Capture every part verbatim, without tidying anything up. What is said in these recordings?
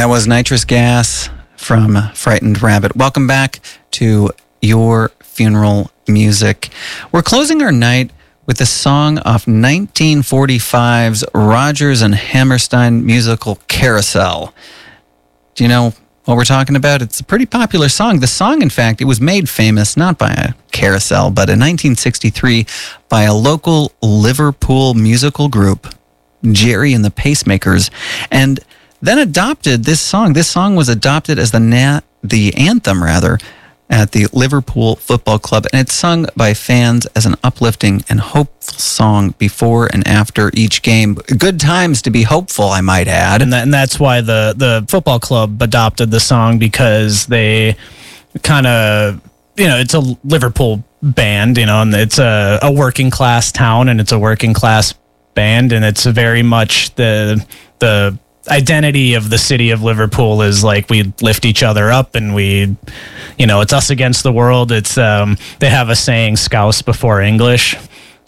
That was Nitrous Gas from Frightened Rabbit. Welcome back to Your Funeral Music. We're closing our night with a song off nineteen forty-five's Rodgers and Hammerstein musical Carousel. Do you know what we're talking about? It's a pretty popular song. The song, in fact, it was made famous not by a carousel, but in nineteen sixty-three by a local Liverpool musical group, Jerry and the Pacemakers, and then adopted this song. This song was adopted as the na- the anthem, rather, at the Liverpool Football Club, and it's sung by fans as an uplifting and hopeful song before and after each game. Good times to be hopeful, I might add. And, that, and that's why the, the football club adopted the song, because they kind of, you know, it's a Liverpool band, you know, and it's a, a working class town, and it's a working class band, and it's very much the the identity of the city of Liverpool is like we lift each other up, and we, you know, it's us against the world. It's um they have a saying, "Scouse before English,"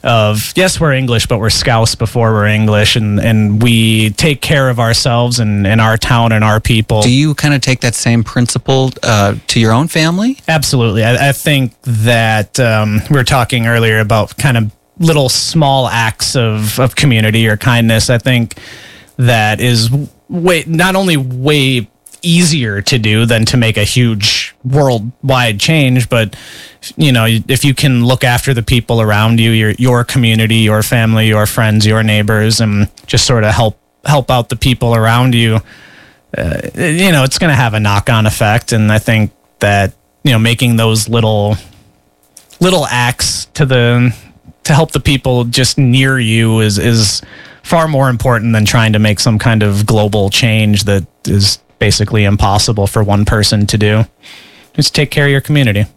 of yes, we're English, but we're Scouse before we're English, and and we take care of ourselves and, and our town and our people. Do you kind of take that same principle uh, to your own family? Absolutely. I, I think that um, we were talking earlier about kind of little small acts of, of community or kindness. I think that is way not only way easier to do than to make a huge worldwide change, but you know, if you can look after the people around you, your your community, your family, your friends, your neighbors, and just sort of help help out the people around you, uh, you know, it's going to have a knock-on effect. And I think that, you know, making those little little acts to the to help the people just near you is is far more important than trying to make some kind of global change that is basically impossible for one person to do. Just take care of your community.